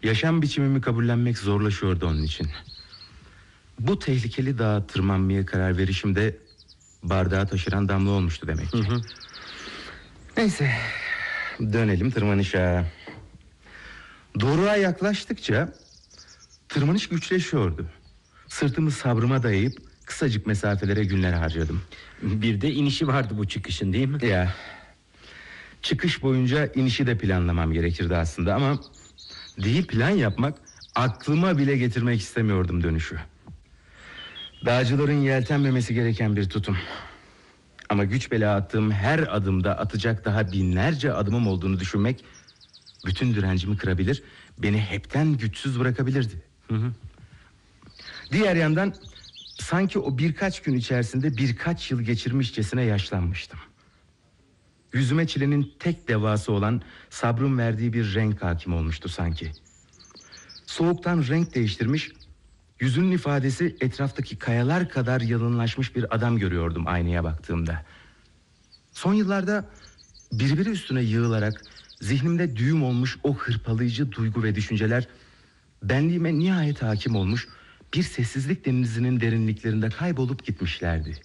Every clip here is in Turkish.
Yaşam biçimimi kabullenmek zorlaşıyordu onun için. Bu tehlikeli dağa tırmanmaya karar verişimde bardağı taşıran damla olmuştu demek ki. Neyse, dönelim tırmanışa. Doruğa yaklaştıkça tırmanış güçleşiyordu. Sırtımı sabrıma dayayıp kısacık mesafelere günler harcadım. Bir de inişi vardı bu çıkışın, değil mi? Ya, çıkış boyunca inişi de planlamam gerekirdi aslında ama değil, plan yapmak, aklıma bile getirmek istemiyordum dönüşü. Dağcıların yeltenmemesi gereken bir tutum. Ama güç bela attığım her adımda atacak daha binlerce adımım olduğunu düşünmek bütün direncimi kırabilir, beni hepten güçsüz bırakabilirdi. Diğer yandan sanki o birkaç gün içerisinde birkaç yıl geçirmişçesine yaşlanmıştım. Yüzüme çilenin tek devası olan sabrın verdiği bir renk hakim olmuştu sanki. Soğuktan renk değiştirmiş, yüzünün ifadesi etraftaki kayalar kadar yalınlaşmış bir adam görüyordum aynaya baktığımda. Son yıllarda birbiri üstüne yığılarak zihnimde düğüm olmuş o hırpalayıcı duygu ve düşünceler benliğime nihayet hakim olmuş, bir sessizlik denizinin derinliklerinde kaybolup gitmişlerdi.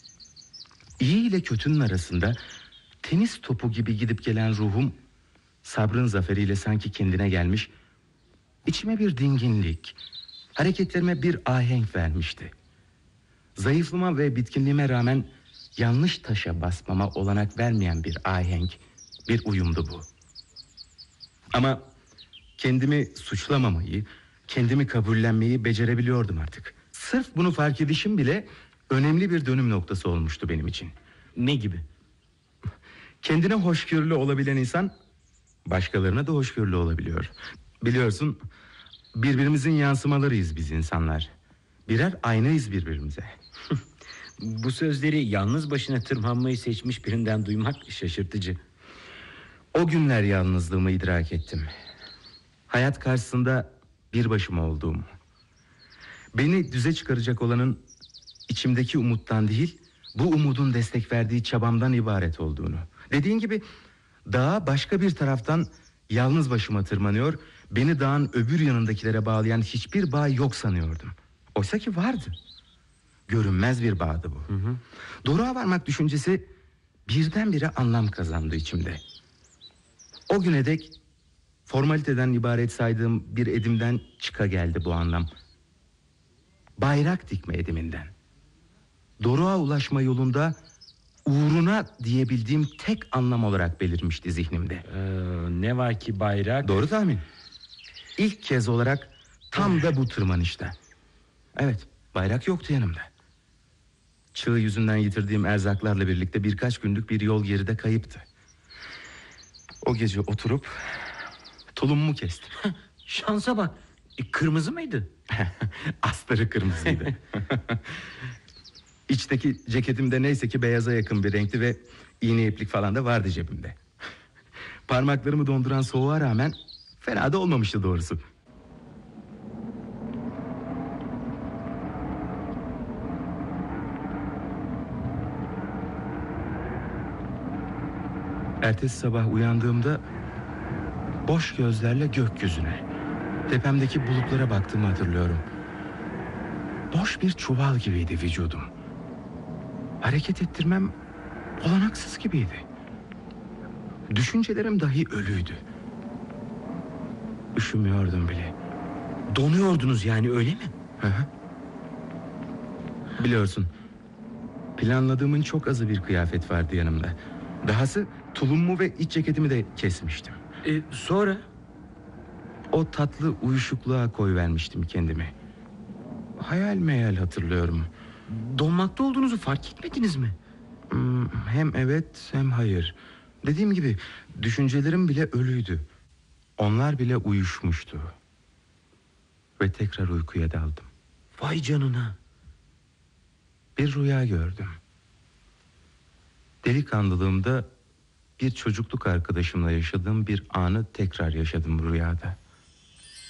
İyi ile kötünün arasında tenis topu gibi gidip gelen ruhum sabrın zaferiyle sanki kendine gelmiş, içime bir dinginlik, hareketlerime bir ahenk vermişti. Zayıflığıma ve bitkinliğime rağmen yanlış taşa basmama olanak vermeyen bir ahenk, bir uyumdu bu. Ama kendimi suçlamamayı, kendimi kabullenmeyi becerebiliyordum artık. Sırf bunu fark edişim bile önemli bir dönüm noktası olmuştu benim için. Ne gibi? Kendine hoşgörülü olabilen insan başkalarına da hoşgörülü olabiliyor. Biliyorsun, birbirimizin yansımalarıyız biz insanlar. Birer aynayız birbirimize. Bu sözleri yalnız başına tırmanmayı seçmiş birinden duymak şaşırtıcı. O günler yalnızlığımı idrak ettim. Hayat karşısında bir başıma olduğumu. Beni düze çıkaracak olanın içimdeki umuttan değil, bu umudun destek verdiği çabamdan ibaret olduğunu. Dediğin gibi dağa başka bir taraftan yalnız başıma tırmanıyor, beni dağın öbür yanındakilere bağlayan hiçbir bağ yok sanıyordum. Oysa ki vardı. Görünmez bir bağdı bu. Doruğa varmak düşüncesi birdenbire anlam kazandı içimde. O güne dek formaliteden ibaret saydığım bir edimden çıka geldi bu anlam. Bayrak dikme ediminden. Doruğa ulaşma yolunda uğruna diyebildiğim tek anlam olarak belirmişti zihnimde. Ne var ki bayrak? Doğru tahmin. İlk kez olarak tam da bu tırmanışta. Evet, bayrak yoktu yanımda. Çığ yüzünden yitirdiğim erzaklarla birlikte birkaç günlük bir yol geride kayıptı. O gece oturup tulumumu kestim. Şansa bak. Kırmızı mıydı? Astarı kırmızıydı. İçteki ceketimde neyse ki beyaza yakın bir renkti ve iğne iplik falan da vardı cebimde. Parmaklarımı donduran soğuğa rağmen fena da olmamıştı doğrusu. Ertesi sabah uyandığımda boş gözlerle gökyüzüne, tepemdeki bulutlara baktığımı hatırlıyorum. Boş bir çuval gibiydi vücudum. Hareket ettirmem olanaksız gibiydi. Düşüncelerim dahi ölüydü. Üşümüyordum bile. Donuyordunuz yani, öyle mi? Biliyorsun, planladığımın çok azı bir kıyafet vardı yanımda. Dahası tulumumu ve iç ceketimi de kesmiştim. Sonra? O tatlı uyuşukluğa koyvermiştim kendimi. Hayal meyal hatırlıyorum. Donmakta olduğunuzu fark etmediniz mi? Hem evet hem hayır. Dediğim gibi düşüncelerim bile ölüydü. Onlar bile uyuşmuştu. Ve tekrar uykuya daldım. Vay canına. Bir rüya gördüm. Delikanlılığımda bir çocukluk arkadaşımla yaşadığım bir anı tekrar yaşadım rüyada.